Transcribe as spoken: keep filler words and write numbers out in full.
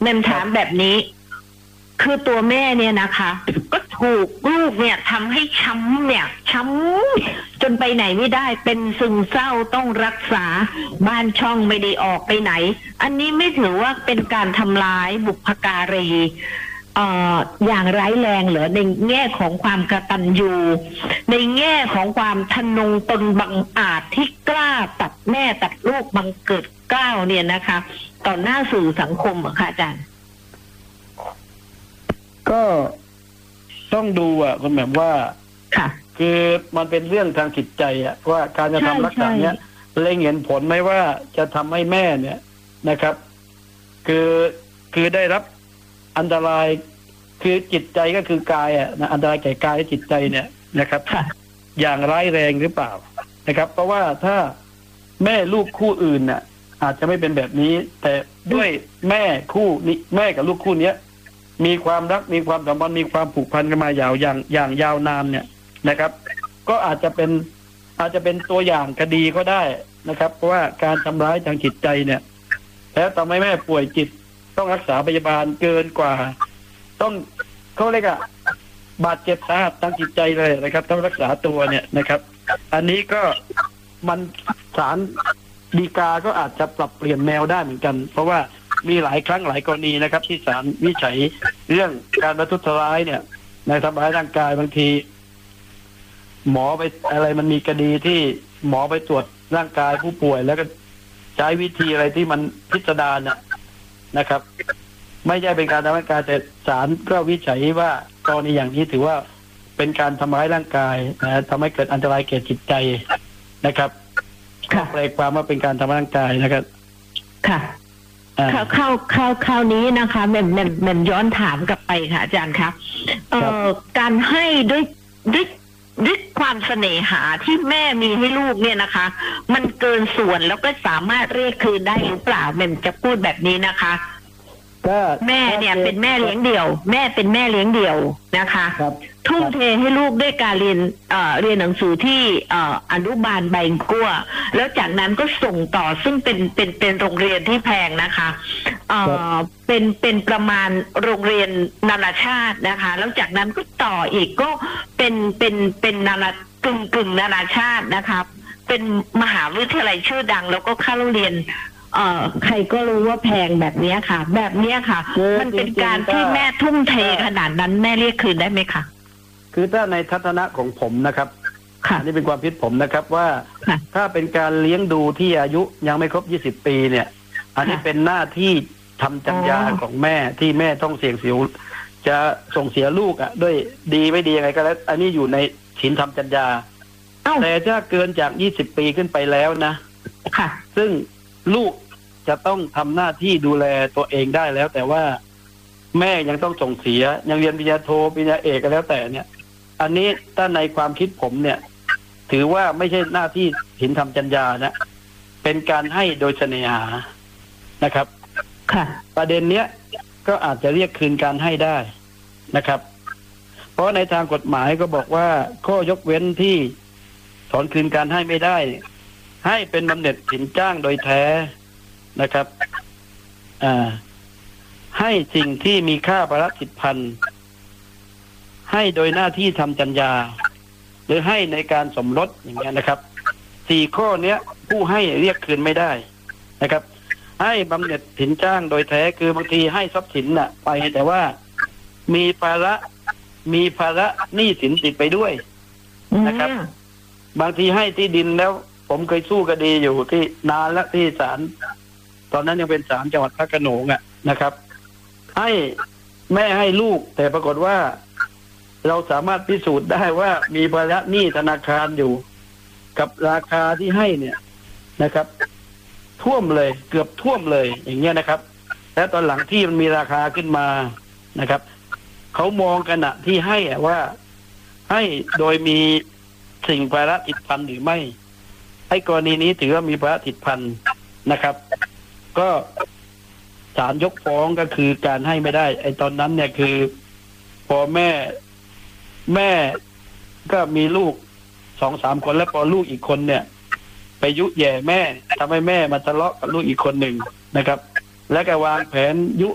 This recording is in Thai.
แม่ถามแบบนี้ คือตัวแม่เนี่ยนะคะ ก็ถูกลูกเนี่ยทำให้ช้ำเนี่ยช้ำจนไปไหนไม่ได้เป็นซึมเศร้าต้องรักษาบ้านช่องไม่ได้ออกไปไหนอันนี้ไม่ถือว่าเป็นการทำลายบุพการีเอ่ออย่างร้ายแรงเหรอในแง่ของความกตัญญูในแง่ของความทะนงตนบังอาจที่กล้าตัดแม่ตัดลูกบังเกิดเกล้าเนี่ยนะคะต่อหน้าสื่อสังคมอะค่ะอาจารย์ก็ต้องดูอ่ะคุณแหม่มว่าค่ะคือมันเป็นเรื่องทางจิตใจอ่ะว่าการจะทำลักษณะเนี้ยเล็งเห็นผลไหมว่าจะทำให้แม่เนี่ยนะครับ คือคือได้รับอันตรายคือจิตใจก็คือกายอ่ะนะอันตรายแก่กายและจิตใจเนี่ยนะครับอย่างร้ายแรงหรือเปล่านะครับ เพราะว่าถ้าแม่ลูกคู่อื่นน่ะอาจจะไม่เป็นแบบนี้ แต่ด้วยแม่คู่นี้แม่กับลูกคู่เนี้ยมีความรักมีความสัมพันธ์มีความผูกพันกันมายาวอย่างอย่างยาวนานเนี่ยนะครับ ก็อาจจะเป็นอาจจะเป็นตัวอย่างคดีก็ได้นะครับเพราะว่าการทำร้ายทางจิตใจเนี่ยแล้วทำให้แม่ป่วยจิตต้องรักษาพยาบาลเกินกว่าต้องเขาเรียกอะบาดเจ็บสาหัสทางจิตใจเลยนะครับต้องรักษาตัวเนี่ยนะครับ อันนี้ก็มันศาลฎีกาก็อาจจะปรับเปลี่ยนแนวได้เหมือนกันเพราะว่ามีหลายครั้งหลายกรณีนะครับที่ศาลวิจัยเรื่องการประทุษร้ายเนี่ยในทำร้ายร่างกายบางทีหมอไปอะไรมันมีคดีที่หมอไปตรวจร่างกายผู้ป่วยแล้วก็ใช้วิธีอะไรที่มันพิสดารน่ะนะครับไม่ใช่เป็นการทำร้ายร่างกายแต่ศาลก็วิจัยว่ากรณีอย่างนี้ถือว่าเป็นการทำร้ายร่างกายนะทำให้เกิดอันตรายแก่จิตใจนะครับแปลความว่าเป็นการทำร้ายร่างกายนะครับค่ะเข้าเข้าเข้าคราวนี้นะคะแม่แม่แม่ย้อนถามกลับไปค่ะอาจารย์ครับเอ่อการให้ด้วยด้วยด้วยความเสน่หาที่แม่มีให้ลูกเนี่ยนะคะ มันเกินส่วนแล้วก็สามารถเรียกคืนได้หรือเปล่าแม่จะพูดแบบนี้นะคะแม่เนี่ยเป็นแม่เลี้ยงเดี่ยว แม่เป็นแม่เลี้ยงเดี่ยวนะคะทุ่มเทให้ลูกด้วยการเรียนเอ่อเรียนหนังสือที่เอ่ออนุบาลใบกั้วแล้วจากนั้นก็ส่งต่อซึ่งเป็นเป็นเป็นโรงเรียนที่แพงนะคะเอ่อเป็นเป็นประมาณโรงเรียนนานาชาตินะคะแล้วจากนั้นก็ต่ออีกก็เป็นเป็นเป็นนานากึ่งกึ่งนานาชาตินะคะเป็นมหาวิทยาลัยชื่อดังแล้วก็ค่าเรียนเอ่อใครก็รู้ว่าแพงแบบนี้ค่ะแบบนี้ค่ะมันเป็นการที่แม่ทุ่มเทขนาดนั้นแม่เรียกคืนได้ไหมคะคือถ้าในทัศนะของผมนะครับอันนี้เป็นความคิดผมนะครับว่าถ้าเป็นการเลี้ยงดูที่อายุยังไม่ครบยี่สิบปีเนี่ยอันนี้เป็นหน้าที่ทำจรรยาของแม่ที่แม่ต้องเสี่ยงเสียจะส่งเสียลูกอ่ะด้วยดีไม่ดียังไงก็แล้วอันนี้อยู่ในศีลธรรมจรรยาแต่ถ้าเกินจากยี่สิบปีขึ้นไปแล้วนะค่ะซึ่งลูกจะต้องทำหน้าที่ดูแลตัวเองได้แล้วแต่ว่าแม่ยังต้องส่งเสียยังเรียนปริญญาโทปริญญาเอกก็แล้วแต่เนี่ยอันนี้ถ้าในความคิดผมเนี่ยถือว่าไม่ใช่หน้าที่ศีลธรรมจรรยานะเป็นการให้โดยเสน่หานะครับค่ะประเด็นเนี้ยก็อาจจะเรียกคืนการให้ได้นะครับเพราะในทางกฎหมายก็บอกว่าข้อยกเว้นที่ถอนคืนการให้ไม่ได้ให้เป็นบำเหน็จสินจ้างโดยแท้นะครับอ่าให้สิ่งที่มีค่าภาระสิทธิพันธ์ให้โดยหน้าที่ทำจรรยาหรือให้ในการสมรสอย่างเงี้ยนะครับสี่ข้อเนี้ยผู้ให้เรียกคืนไม่ได้นะครับให้บำเหน็จสินจ้างโดยแท้คือบางทีให้ทรัพย์สินน่ะไปแต่ว่ามีภาระมีภาระหนี้สินติดไปด้วยนะครับบางทีให้ที่ดินแล้วผมเคยสู้คดีอยู่ที่นานและที่ศาลตอนนั้นยังเป็นศาลจังหวัดพระโขนงอ่ะนะครับให้แม่ให้ลูกแต่ปรากฏว่าเราสามารถพิสูจน์ได้ว่ามีภาระหนี้ธนาคารอยู่กับราคาที่ให้เนี่ยนะครับท่วมเลยเกือบท่วมเลยอย่างเงี้ยนะครับแล้วตอนหลังที่มันมีราคาขึ้นมานะครับเขามองกันอะที่ให้อะว่าให้โดยมีสิ่งภาระติดพันหรือไม่ไอ้กรณีนี้ถือว่ามีภาระติดพันนะครับก็ศาลยกฟ้องก็คือการให้ไม่ได้ไอ้ตอนนั้นเนี่ยคือพอแม่แม่ก็มีลูกสองสามคนแล้วพอลูกอีกคนเนี่ยไปยุแย่แม่ทำให้แม่มาทะเลาะกับลูกอีกคนหนึ่งนะครับ และก็วางแผนยุ